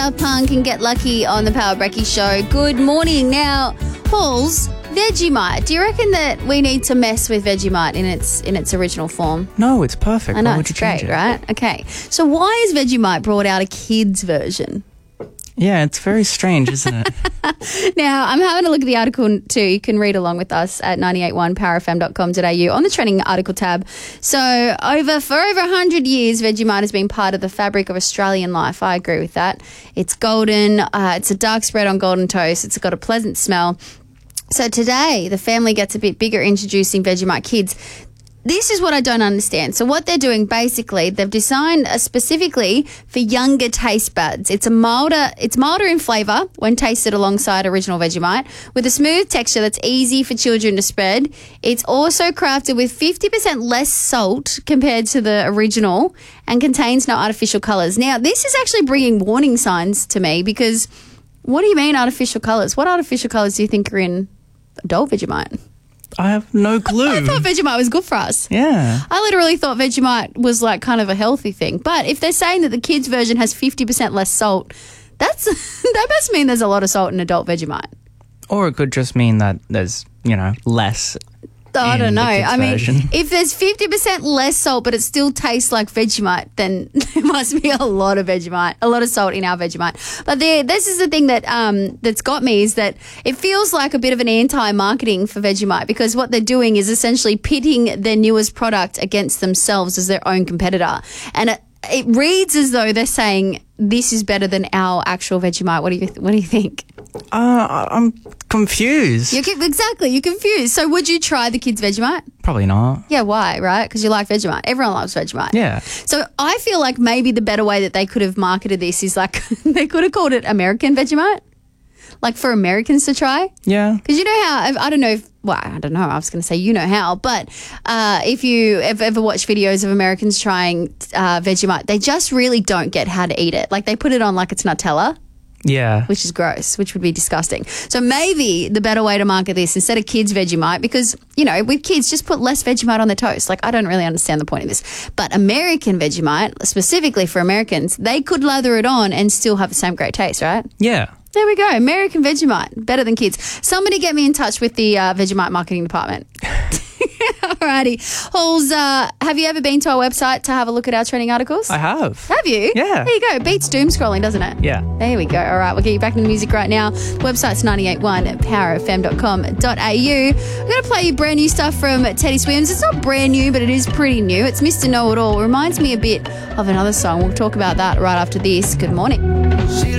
Punk and Get Lucky on the Power Brecky Show. Good morning. Now, Halls, Vegemite. Do you reckon that we need to mess with Vegemite in its original form? No, it's perfect. I know, Why would it's you change great, it? right? Okay. So why has Vegemite brought out a kids version? Yeah, it's very strange, isn't it? Now, I'm having a look at the article too. You can read along with us at 981powerfm.com.au on the trending article tab. So, for over 100 years, Vegemite has been part of the fabric of Australian life. I agree with that. It's golden. It's a dark spread on golden toast. It's got a pleasant smell. So today, the family gets a bit bigger introducing Vegemite Kids. This is what I don't understand. So what they're doing, basically, they've designed specifically for younger taste buds. It's milder in flavour when tasted alongside original Vegemite, with a smooth texture that's easy for children to spread. It's also crafted with 50% less salt compared to the original and contains no artificial colours. Now, this is actually bringing warning signs to me because what do you mean artificial colours? What artificial colours do you think are in adult Vegemite? I have no clue. I thought Vegemite was good for us. Yeah. I literally thought Vegemite was like kind of a healthy thing. But if they're saying that the kids version has 50% less salt, that must mean there's a lot of salt in adult Vegemite. Or it could just mean that there's, less. I don't know. I mean, version. if there's 50% less salt, but it still tastes like Vegemite, then there must be a lot of Vegemite, a lot of salt in our Vegemite. But this is the thing that that's got me is that it feels like a bit of an anti-marketing for Vegemite because what they're doing is essentially pitting their newest product against themselves as their own competitor. And it reads as though they're saying this is better than our actual Vegemite. What do you think? I'm confused. You're confused. So would you try the kids' Vegemite? Probably not. Yeah, why, right? Because you like Vegemite. Everyone loves Vegemite. Yeah. So I feel like maybe the better way that they could have marketed this is like they could have called it American Vegemite, like for Americans to try. Yeah. Because you know how, I don't know, I was going to say you know how, but if you ever watch videos of Americans trying Vegemite, they just really don't get how to eat it. Like they put it on like it's Nutella. Yeah. Which is gross, which would be disgusting. So maybe the better way to market this, instead of kids Vegemite, because, with kids, just put less Vegemite on their toast. Like, I don't really understand the point of this. But American Vegemite, specifically for Americans, they could lather it on and still have the same great taste, right? Yeah. There we go. American Vegemite, better than kids. Somebody get me in touch with the Vegemite marketing department. Alrighty. Halls, have you ever been to our website to have a look at our trending articles? I have. Have you? Yeah. There you go. Beats doom scrolling, doesn't it? Yeah. There we go. All right, we'll get you back into the music right now. The website's 981powerfm.com.au. I'm going to play you brand new stuff from Teddy Swims. It's not brand new, but it is pretty new. It's Mr. Know-It-All. It reminds me a bit of another song. We'll talk about that right after this. Good morning.